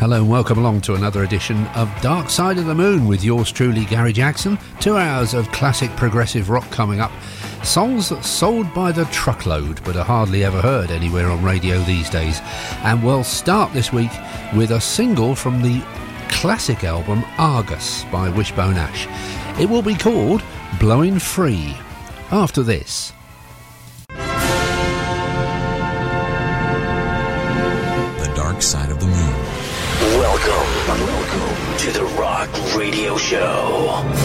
Hello and welcome along to another edition of Dark Side of the Moon with yours truly, Gary Jackson. 2 hours of classic progressive rock coming up. Songs sold by the truckload but are hardly ever heard anywhere on radio these days. And we'll start this week with a single from the classic album Argus by Wishbone Ash. It will be called Blowing Free. After this. The Dark Side of the Moon. Welcome to the Rock Radio Show.